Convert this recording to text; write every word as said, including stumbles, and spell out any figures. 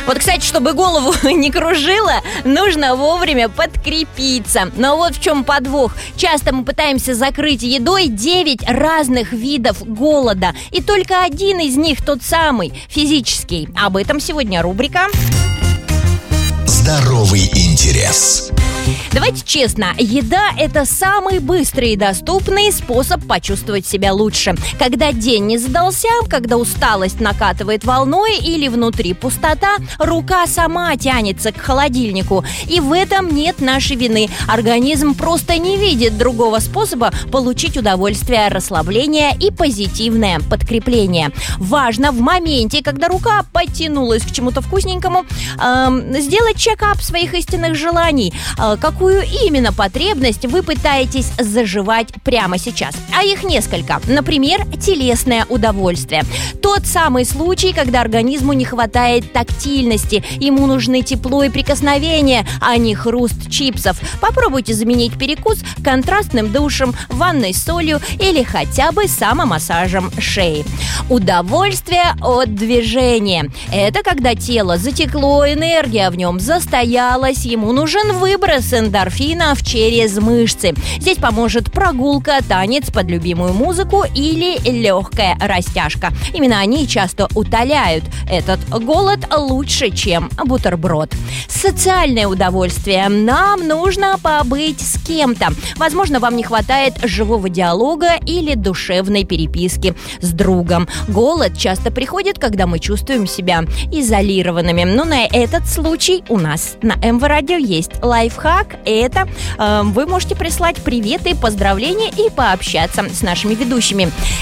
Вот, кстати, чтобы голову не кружило, нужно вовремя подкрепиться. Но вот в чем подвох. Часто мы пытаемся закрыть едой девять разных видов голода. И только один из них тот самый, физический. Об этом сегодня рубрика «Здоровый интерес». Давайте честно, еда – это самый быстрый и доступный способ почувствовать себя лучше. Когда день не задался, когда усталость накатывает волной или внутри пустота, рука сама тянется к холодильнику. И в этом нет нашей вины. Организм просто не видит другого способа получить удовольствие, расслабление и позитивное подкрепление. Важно в моменте, когда рука подтянулась к чему-то вкусненькому, э, сделать чекап своих истинных желаний. Э, какую именно потребность вы пытаетесь заживать прямо сейчас? А их несколько. Например, телесное удовольствие. Тот самый случай, когда организму не хватает тактильности. Ему нужны тепло и прикосновение, а не хруст чипсов. Попробуйте заменить перекус контрастным душем, ванной с солью или хотя бы самомассажем шеи. Удовольствие от движения. Это когда тело затекло, энергия в нем застоялась, ему нужен выброс эндорфинов через мышцы. Здесь поможет прогулка, танец под любимую музыку или легкая растяжка. Именно они часто утоляют этот голод лучше, чем бутерброд. Социальное удовольствие. Нам нужно побыть с кем-то. Возможно, вам не хватает живого диалога или душевной переписки с другом. Голод часто приходит, когда мы чувствуем себя изолированными. Но на этот случай у нас на эм вэ радио есть лайфхак. Это э, вы можете прислать приветы, поздравления и пообщаться с нашими ведущими.